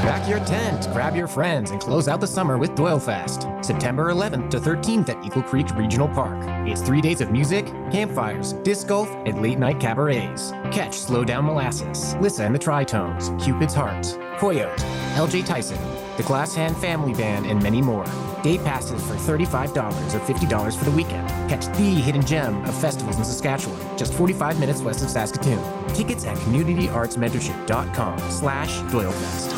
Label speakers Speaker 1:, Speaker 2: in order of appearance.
Speaker 1: Pack your tent, grab your friends, and close out the summer with Doylefest. September 11th to 13th at Eagle Creek Regional Park. It's 3 days of music, campfires, disc golf, and late-night cabarets. Catch Slow Down Molasses, Lissa and the Tritones, Cupid's Heart, Coyote, LJ Tyson, the Glass Hand Family Band, and many more. Day passes for $35 or $50 for the weekend. Catch the hidden gem of festivals in Saskatchewan, just 45 minutes west of Saskatoon. Tickets at communityartsmentorship.com/Doylefest.